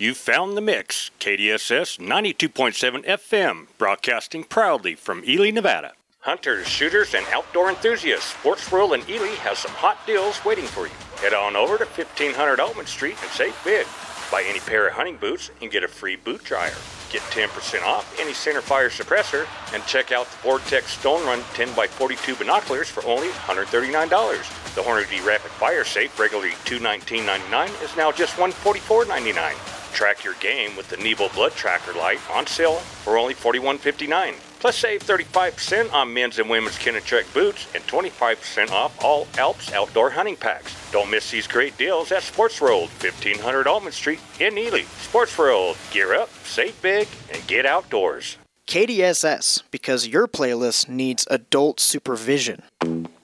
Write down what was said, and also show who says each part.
Speaker 1: You found the mix. KDSS 92.7 FM, broadcasting proudly from Ely, Nevada. Hunters, shooters, and outdoor enthusiasts, Sports World in Ely has some hot deals waiting for you. Head on over to 1500 Altman Street and save big. Buy any pair of hunting boots and get a free boot dryer. Get 10% off any centerfire suppressor, and check out the Vortex Stone Run 10x42 binoculars for only $139. The Hornady Rapid Fire Safe, regularly $219.99, is now just $144.99. Track your game with the Nevo Blood Tracker Light on sale for only $41.59. Plus save 35% on men's and women's Kennetrek boots and 25% off all Alps outdoor hunting packs. Don't miss these great deals at Sports World, 1500 Altman Street in Ely. Sports World, gear up, save big, and get outdoors.
Speaker 2: KDSS, because your playlist needs adult supervision.